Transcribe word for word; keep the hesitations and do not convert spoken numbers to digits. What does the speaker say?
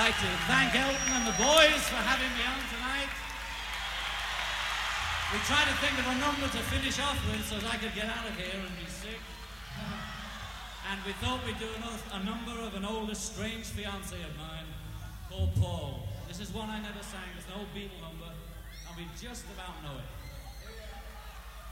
like to thank Elton and the boys for having me on tonight. We tried to think of a number to finish off with so that I could get out of here and be sick. And we thought we'd do a number of an old estranged fiancé of mine called Paul. This is one I never sang. It's an old Beatle number, and we just about know it.